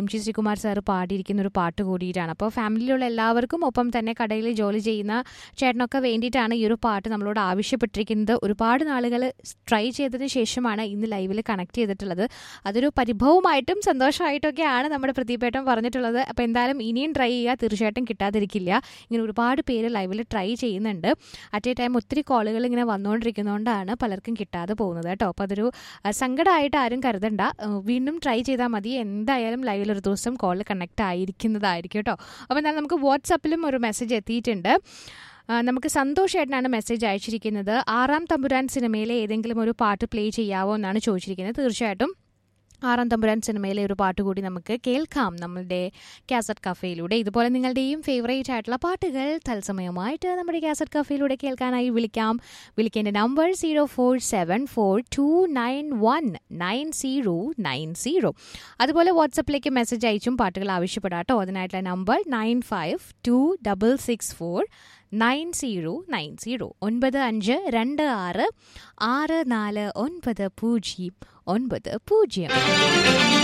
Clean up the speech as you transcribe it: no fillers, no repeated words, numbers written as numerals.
MG. Sreekumar sir പാടിയിരിക്കുന്ന ഒരു പാട്ട് കൂടിയിട്ടാണ്. അപ്പോൾ ഫാമിലിയിലുള്ള എല്ലാവർക്കും ഒപ്പം തന്നെ കടയിൽ ജോലി ചെയ്യുന്ന ചേട്ടനൊക്കെ വേണ്ടിയിട്ടാണ് ഈ ഒരു പാട്ട് നമ്മളോട് ആവശ്യപ്പെട്ടിരിക്കുന്നത്. ഒരുപാട് നാളുകൾ ട്രൈ ചെയ്തതിന് ശേഷമാണ് ഇന്ന് ലൈവിൽ കണക്ട് ചെയ്തിട്ടുള്ളത്. അതൊരു പരിഭവമായിട്ടും സന്തോഷമായിട്ടൊക്കെയാണ് നമ്മുടെ പ്രദീപേട്ടൻ പറഞ്ഞിട്ടുള്ളത്. അപ്പോൾ എന്തായാലും ഇനിയും ട്രൈ ചെയ്യുക, തീർച്ചയായിട്ടും കിട്ടാതിരിക്കില്ല. ഇങ്ങനെ ഒരുപാട് പേര് ലൈവിൽ ട്രൈ ചെയ്യുന്നുണ്ട്. അറ്റ് എ ടൈം ഒത്തിരി കോളുകൾ ഇങ്ങനെ വന്നുകൊണ്ടിരിക്കുന്നതുകൊണ്ടാണ് പലർക്കും കിട്ടാതെ പോകുന്നത് കേട്ടോ. അപ്പോൾ അതൊരു സങ്കടമായിട്ട് ആരും കരുതണ്ട. വീണ്ടും ട്രൈ ചെയ്താൽ മതി. എന്തായാലും ലൈവിൽ ഒരു ദിവസം കോൾ കണക്ട് ആയിരിക്കുന്നതായിരിക്കും കേട്ടോ. അപ്പോൾ എന്നാൽ നമുക്ക് വാട്സപ്പിലും ഒരു മെസ്സേജ് എത്തിയിട്ടുണ്ട്. നമുക്ക് സന്തോഷമായിട്ടാണ് മെസ്സേജ് അയച്ചിരിക്കുന്നത്. 6-ാം തമ്പുരാൻ സിനിമയിലെ ഏതെങ്കിലും ഒരു പാട്ട് പ്ലേ ചെയ്യാവോ എന്നാണ് ചോദിച്ചിരിക്കുന്നത്. തീർച്ചയായിട്ടും 6-ാം തമ്പുരാൻ സിനിമയിലെ ഒരു പാട്ട് കൂടി നമുക്ക് കേൾക്കാം നമ്മളുടെ കാസറ്റ് കഫേയിലൂടെ. ഇതുപോലെ നിങ്ങളുടെയും ഫേവറേറ്റ് ആയിട്ടുള്ള പാട്ടുകൾ തത്സമയമായിട്ട് നമ്മുടെ കാസറ്റ് കഫേയിലൂടെ കേൾക്കാനായി വിളിക്കേണ്ട നമ്പർ 0474291990. അതുപോലെ വാട്സപ്പിലേക്ക് മെസ്സേജ് അയച്ചും പാട്ടുകൾ ആവശ്യപ്പെടാം കേട്ടോ. അതിനായിട്ടുള്ള നമ്പർ 9526609090 9526649090.